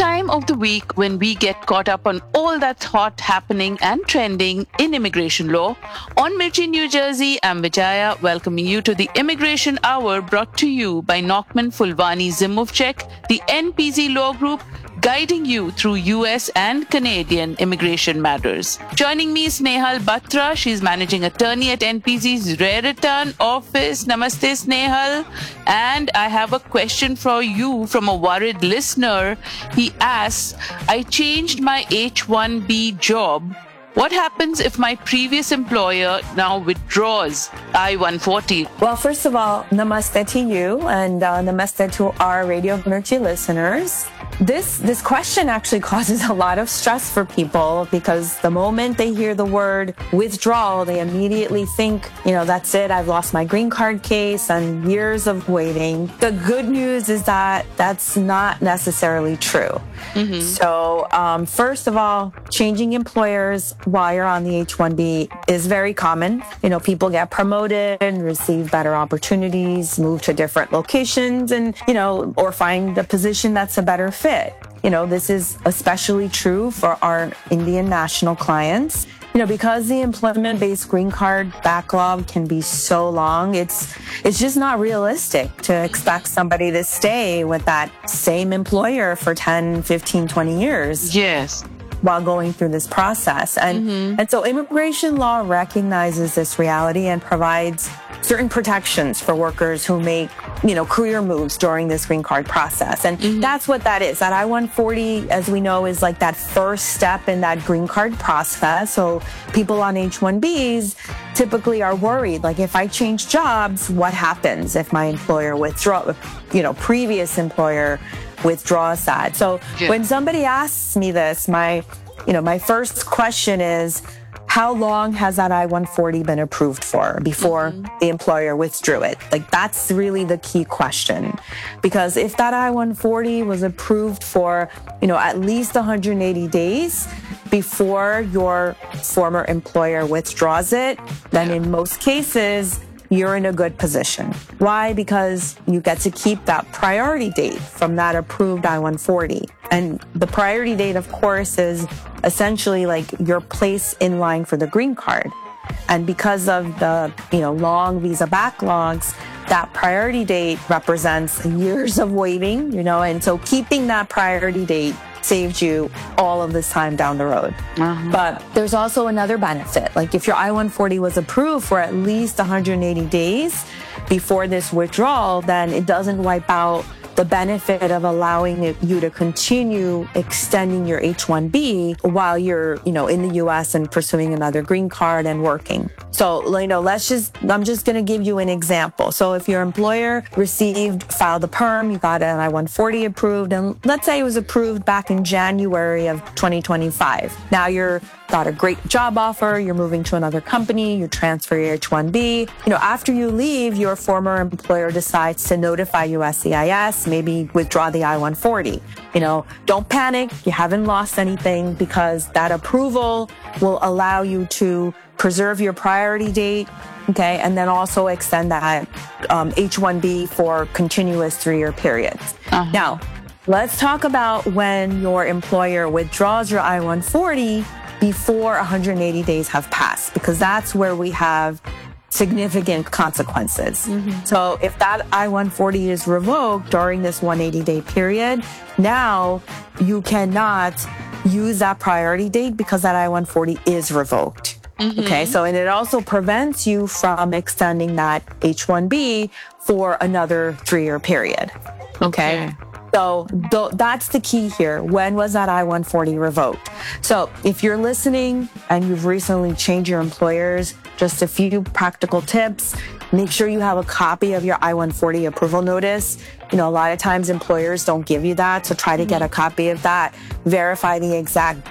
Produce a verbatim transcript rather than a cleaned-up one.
time of the week when we get caught up on all that's hot, happening, and trending in immigration law. On Mirchi, New Jersey, I'm Vijaya, welcoming you to the Immigration Hour, brought to you by Nachman Fulvani Zimovchek, the N P Z Law Group, guiding you through U S and Canadian immigration matters. Joining me is Snehal Batra. She's managing attorney at N P Z's Raritan office. Namaste, Snehal. And I have a question for you from a worried listener. He asks, I changed my H one B job. What happens if my previous employer now withdraws I one forty? Well, first of all, namaste to you and uh, namaste to our Radio Mirchi listeners. This this question actually causes a lot of stress for people because the moment they hear the word withdrawal, they immediately think, you know, that's it, I've lost my green card case and years of waiting. The good news is that that's not necessarily true. Mm-hmm. So um, first of all, changing employers while you're on the H one B is very common. You know, people get promoted and receive better opportunities, move to different locations and, you know, or find a position that's a better fit. You know, this is especially true for our Indian national clients. You know, because the employment-based green card backlog can be so long, it's it's just not realistic to expect somebody to stay with that same employer for ten, fifteen, twenty years. Yes. While going through this process. And, mm-hmm. and so immigration law recognizes this reality and provides certain protections for workers who make, you know, career moves during this green card process. And mm-hmm. that's what that is. That I one forty, as we know, is like that first step in that green card process. So people on H one Bs typically are worried, like, if I change jobs, what happens if my employer withdraws, you know, previous employer withdraws that. So yeah. when somebody asks me this, my, you know, my first question is, how long has that I one forty been approved for before mm-hmm. the employer withdrew it? Like, that's really the key question. Because if that I one forty was approved for, you know, at least one hundred eighty days before your former employer withdraws it, then in most cases, you're in a good position. Why? Because you get to keep that priority date from that approved I one forty. And the priority date, of course, is essentially like your place in line for the green card. And because of the, you know, long visa backlogs, that priority date represents years of waiting, you know, and so keeping that priority date saved you all of this time down the road. Uh-huh. But there's also another benefit. Like if your I one forty was approved for at least one hundred eighty days before this withdrawal, then it doesn't wipe out the benefit of allowing it, you to continue extending your H one B while you're, you know, in the U S and pursuing another green card and working. So, you know, let's just, I'm just going to give you an example. So if your employer received, filed a perm, you got an I one forty approved, and let's say it was approved back in January of twenty twenty-five. Now you're got a great job offer, you're moving to another company, you transfer your H one B. You know, after you leave, your former employer decides to notify U S C I S, maybe withdraw the I one forty. You know, don't panic, you haven't lost anything because that approval will allow you to preserve your priority date, okay, and then also extend that um, H one B for continuous three-year periods. Uh-huh. Now, let's talk about when your employer withdraws your I one forty before one hundred eighty days have passed, because that's where we have significant consequences. Mm-hmm. So if that I one forty is revoked during this one hundred eighty day period, now you cannot use that priority date because that I one forty is revoked. Mm-hmm. Okay, so and it also prevents you from extending that H one B for another three-year period. Okay. okay. So th- that's the key here. When was that I one forty revoked? So if you're listening and you've recently changed your employers, just a few practical tips. Make sure you have a copy of your I one forty approval notice. You know, a lot of times employers don't give you that, so try to get a copy of that. Verify the exact